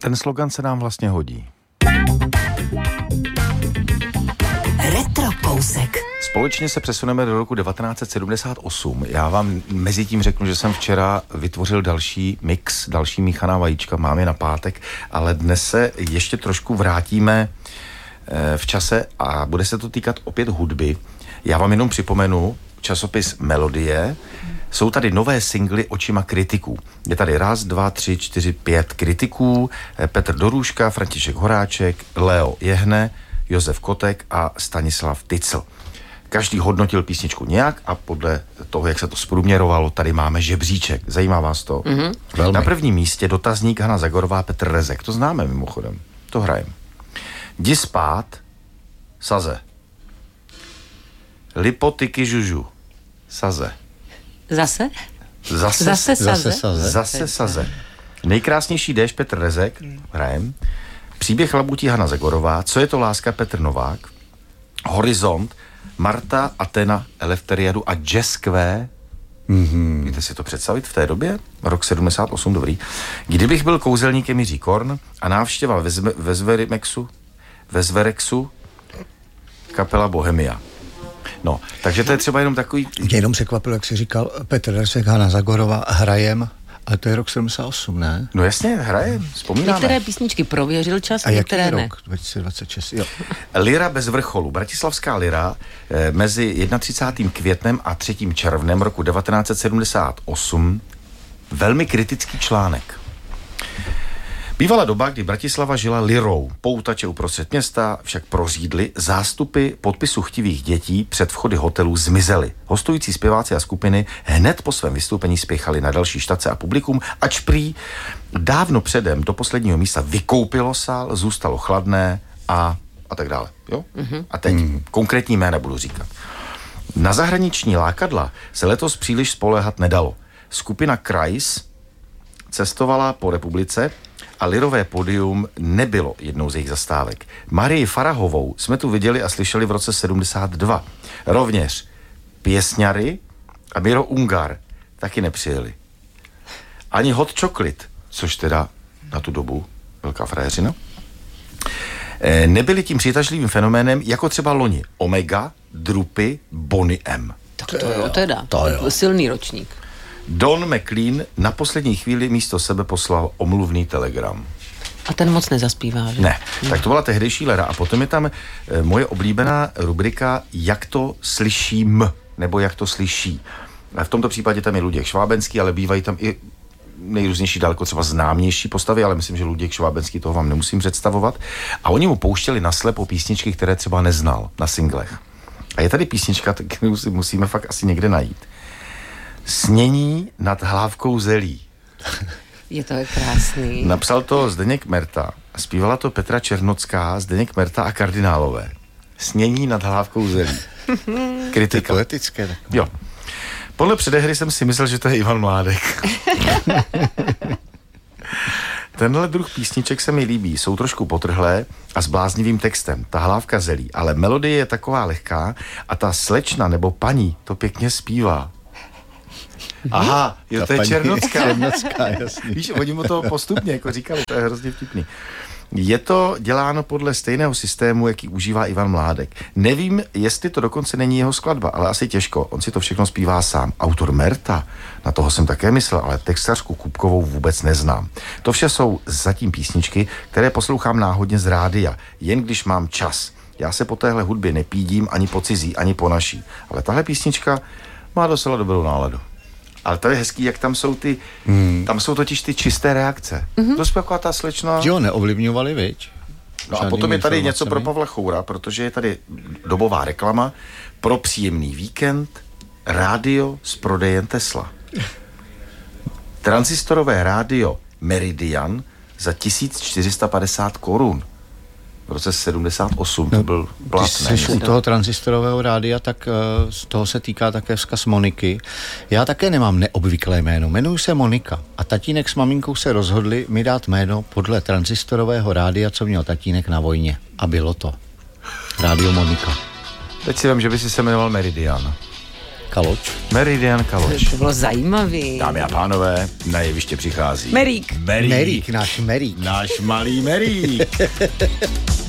ten slogan se nám vlastně hodí. Retrokousek. Společně se přesuneme do roku 1978. Já vám mezi tím řeknu, že jsem včera vytvořil další mix, další míchaná vajíčka, mám je na pátek, ale dnes se ještě trošku vrátíme v čase a bude se to týkat opět hudby. Já vám jenom připomenu časopis Melodie. Jsou tady nové singly očima kritiků. Je tady 1, 2, 3, 4, 5 kritiků. Petr Dorůška, František Horáček, Leo Jehne, Josef Kotek a Stanislav Tycl. Každý hodnotil písničku nějak a podle toho, jak se to zprůměrovalo, tady máme žebříček. Zajímá vás to? Mm-hmm. Na prvním místě dotazník Hana Zagorová, Petr Rezek. To známe mimochodem. To hrajem. Jdi spát, Saze. Lipotyky žužu, Saze. Zase? Zase Saze. Nejkrásnější déšť, Petr Rezek. Hrajem. Příběh labutí, Hana Zagorová. Co je to láska, Petr Novák. Horizont, Marta, Athena, Eleftheriadu a Jazzkvé. Víte si to představit v té době? Rok 78, dobrý. Kdybych byl kouzelníkem, Jiří Korn a návštěva ve Zverexu kapela Bohemia. No, takže to je třeba jenom takový... Mě jenom překvapilo, jak jsi říkal, Petr Rezek, Hana Zagorová, hrajem, ale to je rok 78, ne? No jasně, hrajem, vzpomínáme. Některé písničky prověřil čas, a některé jaký ne. rok? 2026, jo. Lyra bez vrcholu, bratislavská Lyra, mezi 31. květnem a 3. červnem roku 1978, velmi kritický článek. Bývala doba, kdy Bratislava žila lyrou. Poutače uprostřed města však prořídly, zástupy podpisu chtivých dětí před vchody hotelů zmizely. Hostující zpěváci a skupiny hned po svém vystoupení spěchali na další štace a publikum, ač prý dávno předem do posledního místa vykoupilo sál, zůstalo chladné a tak dále. Jo? A teď konkrétní jména budu říkat. Na zahraniční lákadla se letos příliš spoléhat nedalo. Skupina Kreis cestovala po republice a lyrové pódium nebylo jednou z jejich zastávek. Marii Farahovou jsme tu viděli a slyšeli v roce 72. Rovněž Pěsňary a Miro Ungar taky nepřijeli. Ani Hot Chocolate, což teda na tu dobu velká frajeřina, nebyli tím přitažlivým fenoménem jako třeba loni Omega, Drupy, Boney M. Tak to jo, teda. To jo. Silný ročník. Don McLean na poslední chvíli místo sebe poslal omluvný telegram. A ten moc nezaspívá, že? Ne, tak to byla tehdejší Lera. A potom je tam moje oblíbená rubrika Jak to slyším, nebo Jak to slyší. A v tomto případě tam je Luděk Švábenský, ale bývají tam i nejrůznější, daleko třeba známější postavy, ale myslím, že Luděk Švábenský, toho vám nemusím představovat. A oni mu pouštěli naslepo písničky, které třeba neznal na singlech. A je tady písnička, kterou si musíme fakt asi někde najít. Snění nad hlávkou zelí. Je to krásný. Napsal to Zdeněk Merta. Zpívala to Petra Černocká, Zdeněk Merta a Kardinálové. Snění nad hlávkou zelí. Kritika. To je poetické. Tak. Jo. Podle předehry jsem si myslel, že to je Ivan Mládek. Tenhle druh písniček se mi líbí. Jsou trošku potrhlé a s bláznivým textem. Ta hlávka zelí. Ale melodie je taková lehká a ta slečna nebo paní to pěkně zpívá. Aha, jo, to je Černocká. Černocká, jasný. Víš, oni mu to postupně jako říkali, to je hrozně vtipný. Je to děláno podle stejného systému, jaký užívá Ivan Mládek. Nevím, jestli to dokonce není jeho skladba, ale asi těžko. On si to všechno zpívá sám. Autor Merta, na toho jsem také myslel, ale textařku Kupkovou vůbec neznám. To vše jsou zatím písničky, které poslouchám náhodně z rádia, jen když mám čas. Já se po téhle hudbě nepídím ani po cizí, ani po naší. Ale tahle písnička má docela dobrou náladu. Ale to je hezký, jak tam jsou ty, tam jsou totiž ty čisté reakce. To je taková ta slečna... Jo, neovlivňovali, viď? No a potom je tady něco pro Pavla Choura, protože je tady dobová reklama pro příjemný víkend, rádio s prodejem Tesla. Transistorové rádio Meridian za 1450 korun. V roce 78 to byl platné. Když jsi u toho transistorového rádia, tak z toho se týká také vzkaz Moniky. Já také nemám neobvyklé jméno. Jmenuji se Monika a tatínek s maminkou se rozhodli mi dát jméno podle transistorového rádia, co měl tatínek na vojně. A bylo to Rádio Monika. Teď si vím, že by si se jmenoval Meridian. Kaloč. Meridian Kaloč. To bylo zajímavý. Dámy a pánové, na jeviště přichází Merík. Merík, náš Merík. Náš malý Merík.